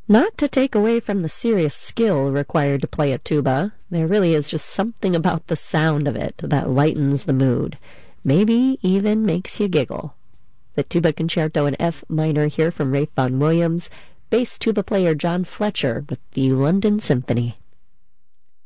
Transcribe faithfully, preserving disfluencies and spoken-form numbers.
Not to take away from the serious skill required to play a tuba, there really is just something about the sound of it that lightens the mood, maybe even makes you giggle. The Tuba Concerto in F minor here from Ralph Vaughan Williams, bass tuba player John Fletcher with the London Symphony.